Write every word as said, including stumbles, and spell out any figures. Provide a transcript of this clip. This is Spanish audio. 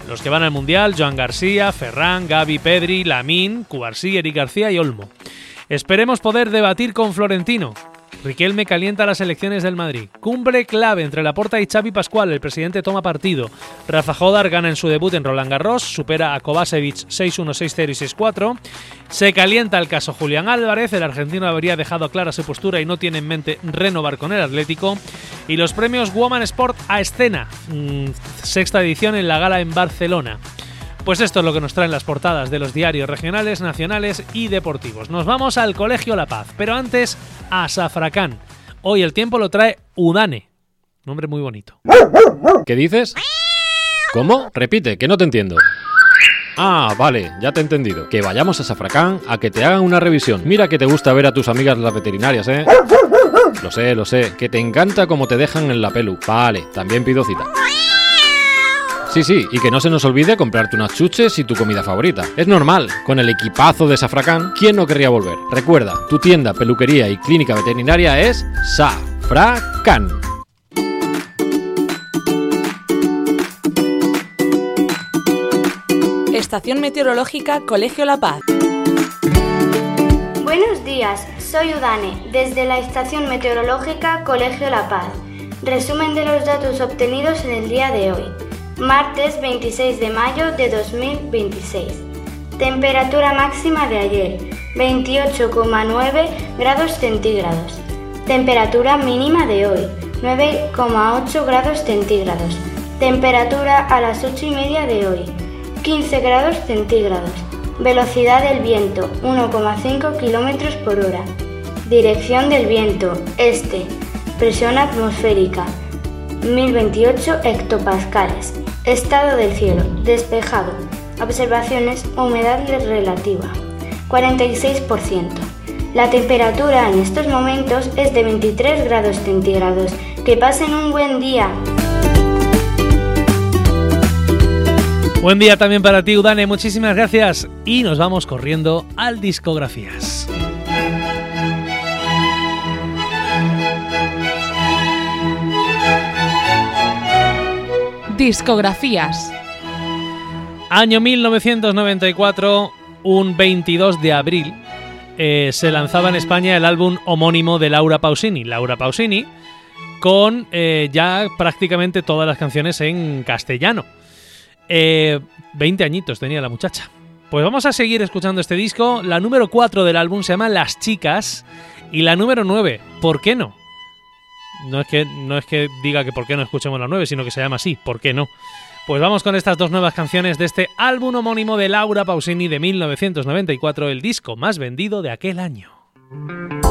Los que van al Mundial, Joan García, Ferran, Gavi, Pedri, Lamine, Cubarsí, Eric García y Olmo. Esperemos poder debatir con Florentino. Riquelme calienta las elecciones del Madrid. Cumbre clave entre Laporta y Xavi Pascual. El presidente toma partido. Rafa Jodar gana en su debut en Roland Garros. Supera a Kovacevic seis uno, seis cero y seis cuatro. Se calienta el caso Julián Álvarez. El argentino habría dejado clara su postura y no tiene en mente renovar con el Atlético. Y los premios Woman Sport a escena. Mmm, sexta edición en la gala en Barcelona. Pues esto es lo que nos traen las portadas de los diarios regionales, nacionales y deportivos. Nos vamos al Colegio La Paz, pero antes a Safracán. Hoy el tiempo lo trae Udane. Nombre muy bonito. ¿Qué dices? ¿Cómo? Repite, que no te entiendo. Ah, vale, ya te he entendido. Que vayamos a Safracán a que te hagan una revisión. Mira que te gusta ver a tus amigas las veterinarias, ¿eh? Lo sé, lo sé, que te encanta cómo te dejan en la pelu. Vale, también pido cita. Sí, sí, y que no se nos olvide comprarte unas chuches y tu comida favorita. Es normal, con el equipazo de Safracán, ¿quién no querría volver? Recuerda, tu tienda, peluquería y clínica veterinaria es Safracán. Estación Meteorológica Colegio La Paz. Buenos días, soy Udane, desde la Estación Meteorológica Colegio La Paz. Resumen de los datos obtenidos en el día de hoy. Martes veintiséis de mayo de dos mil veintiséis. Temperatura máxima de ayer, veintiocho coma nueve grados centígrados. Temperatura mínima de hoy, nueve coma ocho grados centígrados. Temperatura a las ocho y media de hoy, quince grados centígrados. Velocidad del viento, uno coma cinco kilómetros por hora. Dirección del viento, este. Presión atmosférica, mil veintiocho hectopascales. Estado del cielo, despejado. Observaciones, humedad relativa, cuarenta y seis por ciento. La temperatura en estos momentos es de veintitrés grados centígrados. Que pasen un buen día. Buen día también para ti, Udane, muchísimas gracias. Y nos vamos corriendo al Discografías. Discografías. Año mil novecientos noventa y cuatro, un veintidós de abril, eh, se lanzaba en España el álbum homónimo de Laura Pausini. Laura Pausini, con eh, ya prácticamente todas las canciones en castellano. Eh, veinte añitos tenía la muchacha. Pues vamos a seguir escuchando este disco. La número cuatro del álbum se llama Las Chicas. Y la número nueve, ¿por qué no? No es que, no es que diga que por qué no escuchemos la nueve, sino que se llama así, ¿por qué no? Pues vamos con estas dos nuevas canciones de este álbum homónimo de Laura Pausini de mil novecientos noventa y cuatro, el disco más vendido de aquel año.